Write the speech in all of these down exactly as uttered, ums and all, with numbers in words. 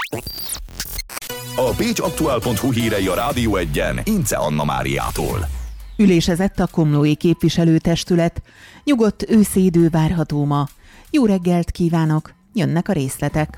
A pécs aktuál pont hu hírei a Rádió Egyen Ince Anna Máriától. Ülésezett a komlói képviselőtestület. Nyugodt őszi idő várható ma. Jó reggelt kívánok, jönnek a részletek.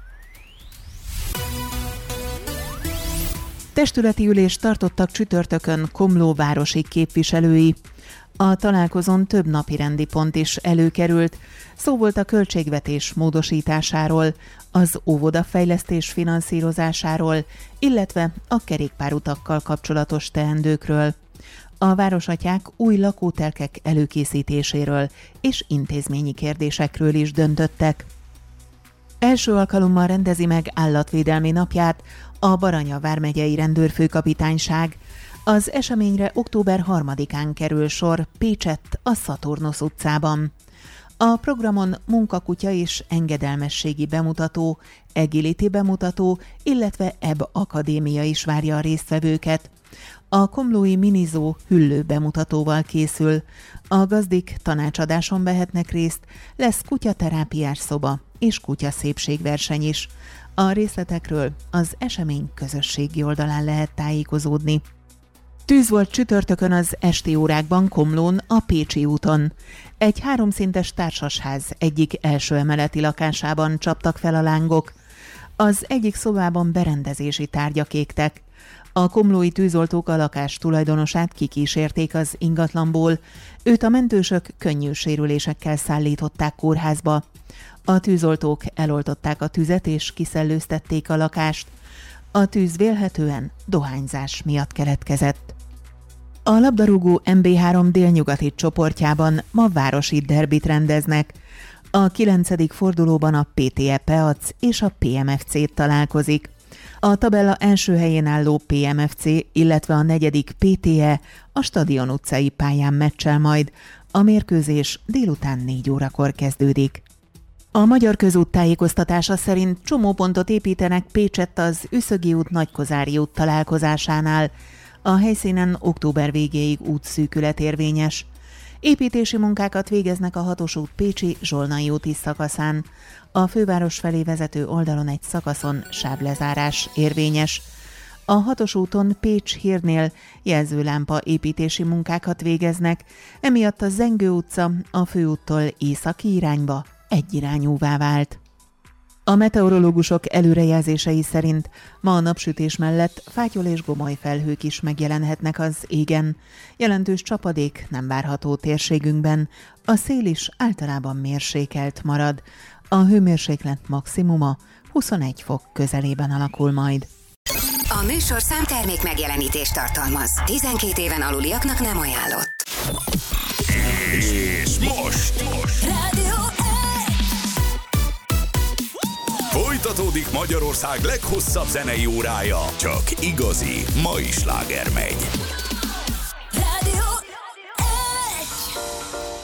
Testületi ülést tartottak csütörtökön Komló városi képviselői. A találkozón több napirendi pont is előkerült. Szó volt a költségvetés módosításáról, az óvodafejlesztés finanszírozásáról, illetve a kerékpárutakkal kapcsolatos teendőkről. A városatyák új lakótelkek előkészítéséről és intézményi kérdésekről is döntöttek. Első alkalommal rendezi meg állatvédelmi napját a Baranya vármegyei rendőrfőkapitányság. Az eseményre október harmadikán kerül sor Pécsett a Szaturnusz utcában. A programon munkakutya és engedelmességi bemutató, agility bemutató, illetve E B akadémia is várja a résztvevőket. A komlói minizó hüllő bemutatóval készül. A gazdik tanácsadáson vehetnek részt, lesz kutyaterápiás szoba és kutyaszépségverseny is. A részletekről az esemény közösségi oldalán lehet tájékozódni. Tűz volt csütörtökön az esti órákban Komlón, a Pécsi úton. Egy háromszintes társasház egyik első emeleti lakásában csaptak fel a lángok. Az egyik szobában berendezési tárgyak égtek. A komlói tűzoltók a lakás tulajdonosát kikísérték az ingatlanból, őt a mentősök könnyű sérülésekkel szállították kórházba. A tűzoltók eloltották a tüzet és kiszellőztették a lakást. A tűz vélhetően dohányzás miatt keletkezett. A labdarúgó em bé három délnyugati csoportjában ma városi derbit rendeznek. A kilencedik fordulóban a pé té e Peac és a pé em ef cé találkozik. A tabella első helyén álló pé em ef cé, illetve a negyedik pé té e a Stadion utcai pályán meccsel majd. A mérkőzés délután négy órakor kezdődik. A Magyar Közút tájékoztatása szerint csomópontot építenek Pécsett az Üszögi út Nagykozári út találkozásánál. A helyszínen október végéig útszűkület érvényes. Építési munkákat végeznek a hatos út Pécsi Zsolnai úti szakaszán. A főváros felé vezető oldalon egy szakaszon sávlezárás érvényes. A hatos úton Pécs-Hírnél jelzőlámpa építési munkákat végeznek, emiatt a Zengő utca a főúttól északi irányba egyirányúvá vált. A meteorológusok előrejelzései szerint ma a napsütés mellett fátyol és gomoly felhők is megjelenhetnek az égen. Jelentős csapadék nem várható térségünkben, a szél is általában mérsékelt marad. A hőmérséklet maximuma huszonegy fok közelében alakul majd. A műsorszám termék megjelenítést tartalmaz. tizenkét éven aluliaknak nem ajánlott. És most! Rádió Folytatódik Magyarország leghosszabb zenei órája. Csak igazi mai sláger megy.